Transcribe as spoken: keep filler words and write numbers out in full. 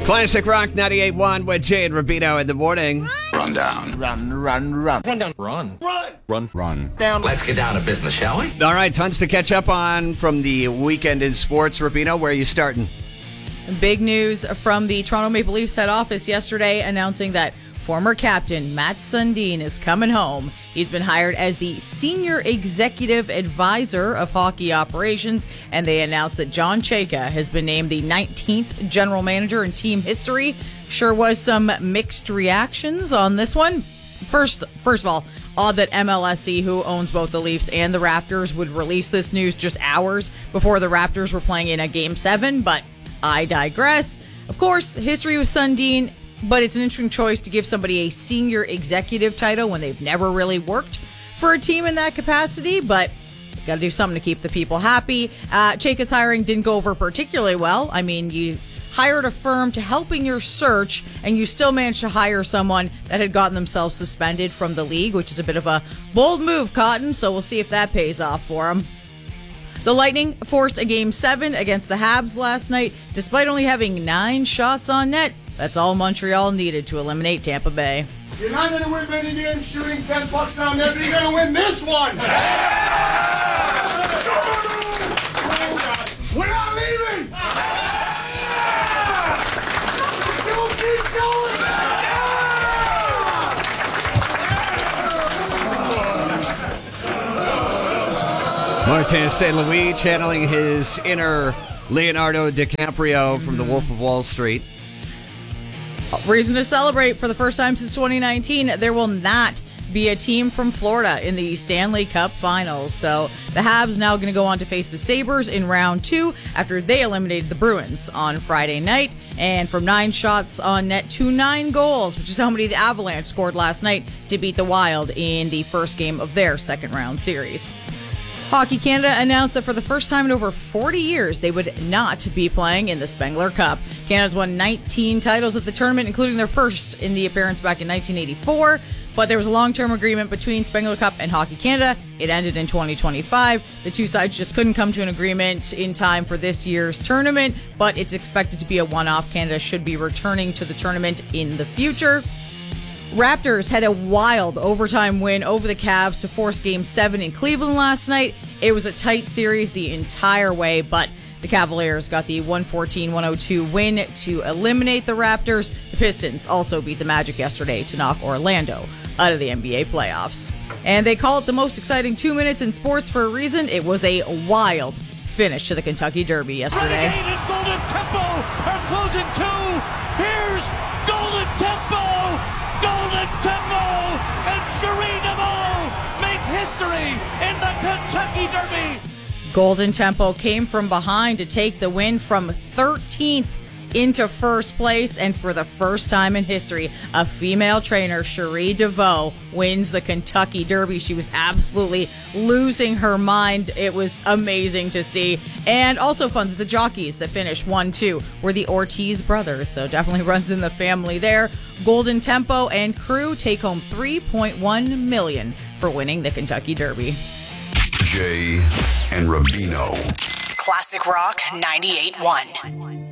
Classic Rock ninety-eight point one with Jay and Rubino in the morning. Run down. Run, run, run. Run down. Run. Run. Run. Run. Down. Let's get down to business, shall we? All right, tons to catch up on from the weekend in sports. Rubino, where are you starting? Big news from the Toronto Maple Leafs head office yesterday announcing that former captain Mats Sundin is coming home. He's been hired as the Senior Executive Advisor of Hockey Operations, and they announced that John Chayka has been named the nineteenth General Manager in team history. Sure was some mixed reactions on this one. First, first of all, odd that M L S E, who owns both the Leafs and the Raptors, would release this news just hours before the Raptors were playing in a Game seven, but I digress. Of course, history with Sundin, but it's an interesting choice to give somebody a senior executive title when they've never really worked for a team in that capacity, but got to do something to keep the people happy. Uh, Chayka's hiring didn't go over particularly well. I mean, you hired a firm to help in your search, and you still managed to hire someone that had gotten themselves suspended from the league, which is a bit of a bold move, Cotton, so we'll see if that pays off for him. The Lightning forced a Game seven against the Habs last night, despite only having nine shots on net. That's all Montreal needed to eliminate Tampa Bay. You're not going to win many games shooting ten pucks on net, but you're going to win this one! We're not leaving! Still keep going! Martin Saint Louis channeling his inner Leonardo DiCaprio from The Wolf of Wall Street. Reason to celebrate. For the first time since twenty nineteen, there will not be a team from Florida in the Stanley Cup Finals. So the Habs now going to go on to face the Sabres in round two after they eliminated the Bruins on Friday night. And from nine shots on net to nine goals, which is how many the Avalanche scored last night to beat the Wild in the first game of their second round series. Hockey Canada announced that for the first time in over forty years, they would not be playing in the Spengler Cup. Canada's won nineteen titles at the tournament, including their first in the appearance back in nineteen eighty-four. But there was a long-term agreement between Spengler Cup and Hockey Canada. It ended in twenty twenty-five. The two sides just couldn't come to an agreement in time for this year's tournament, but it's expected to be a one-off. Canada should be returning to the tournament in the future. Raptors had a wild overtime win over the Cavs to force Game seven in Cleveland last night. It was a tight series the entire way, but the Cavaliers got the one fourteen one oh two win to eliminate the Raptors. The Pistons also beat the Magic yesterday to knock Orlando out of the N B A playoffs. And they call it the most exciting two minutes in sports for a reason. It was a wild finish to the Kentucky Derby yesterday. Renegade and Golden Tempo are closing two. Here's Golden Tempo. Golden Tempo and Cherie DeVaux make history in the Kentucky Derby. Golden Tempo came from behind to take the win from thirteenth into first place, and for the first time in history, a female trainer, Cherie DeVaux, wins the Kentucky Derby. She was absolutely losing her mind. It was amazing to see, and also fun that the jockeys that finished one two were the Ortiz brothers, so definitely runs in the family there. Golden Tempo and crew take home three point one million dollars for winning the Kentucky Derby. Jay and Rubino. Classic Rock ninety-eight point one.